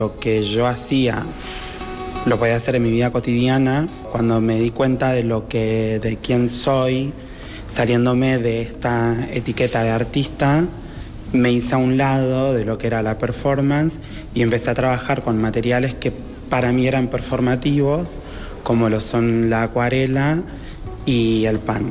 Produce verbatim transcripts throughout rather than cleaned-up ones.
Lo que yo hacía lo podía hacer en mi vida cotidiana. Cuando me di cuenta de lo que, de quién soy, saliéndome de esta etiqueta de artista, me hice a un lado de lo que era la performance y empecé a trabajar con materiales que para mí eran performativos, como lo son la acuarela y el pan.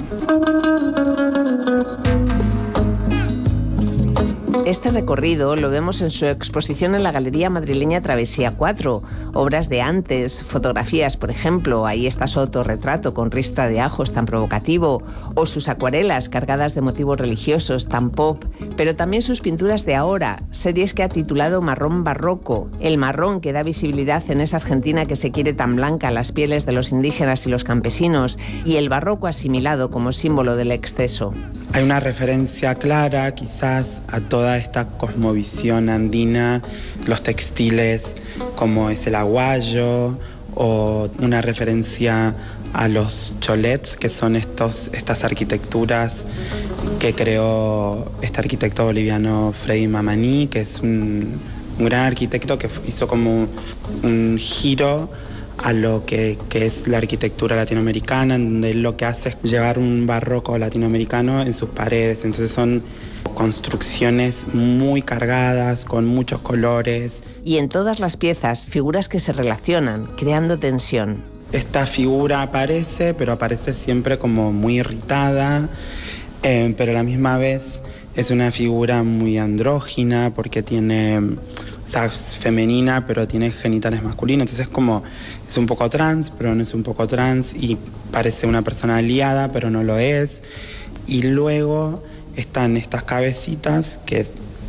Este recorrido lo vemos en su exposición en la Galería Madrileña Travesía cuatro. Obras de antes, fotografías, por ejemplo, ahí está su autorretrato con ristra de ajos tan provocativo, o sus acuarelas cargadas de motivos religiosos tan pop, pero también sus pinturas de ahora, series que ha titulado Marrón Barroco, el marrón que da visibilidad en esa Argentina que se quiere tan blanca a las pieles de los indígenas y los campesinos, y el barroco asimilado como símbolo del exceso. Hay una referencia clara, quizás, a toda esta cosmovisión andina, los textiles como es el aguayo, o una referencia a los cholets, que son estos, estas arquitecturas que creó este arquitecto boliviano Freddy Mamani, que es un, un gran arquitecto que hizo como un giro a lo que, que es la arquitectura latinoamericana, en donde él lo que hace es llevar un barroco latinoamericano en sus paredes. Entonces son construcciones muy cargadas, con muchos colores. Y en todas las piezas, figuras que se relacionan, creando tensión. Esta figura aparece, pero aparece siempre como muy irritada, eh, pero a la misma vez es una figura muy andrógina porque tiene... O sea, es femenina, pero tiene genitales masculinos. Entonces es como, es un poco trans, pero no es un poco trans. Y parece una persona aliada, pero no lo es. Y luego están estas cabecitas que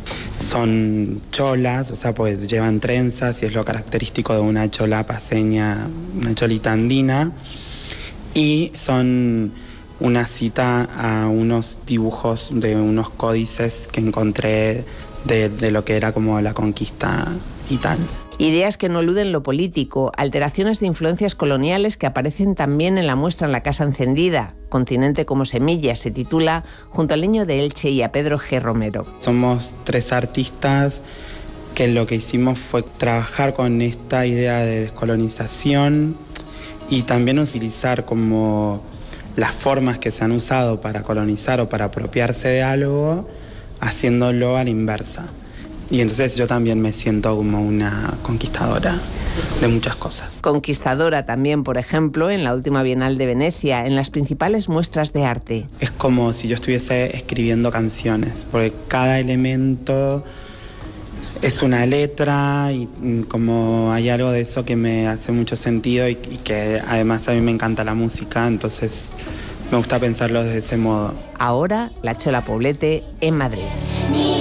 son cholas, o sea, pues llevan trenzas y es lo característico de una chola paseña, una cholita andina. Y son una cita a unos dibujos de unos códices que encontré De, de lo que era como la conquista y tal. Ideas que no eluden lo político, alteraciones de influencias coloniales que aparecen también en la muestra en la Casa Encendida. Continente como semilla se titula, junto al Niño de Elche y a Pedro G. Romero. Somos tres artistas que lo que hicimos fue trabajar con esta idea de descolonización y también utilizar como las formas que se han usado para colonizar o para apropiarse de algo, haciéndolo a la inversa. Y entonces yo también me siento como una conquistadora de muchas cosas. Conquistadora también, por ejemplo, en la última Bienal de Venecia, en las principales muestras de arte. Es como si yo estuviese escribiendo canciones, porque cada elemento es una letra y como hay algo de eso que me hace mucho sentido y, y que además a mí me encanta la música, entonces me gusta pensarlo de ese modo. Ahora, la Chola Poblete en Madrid.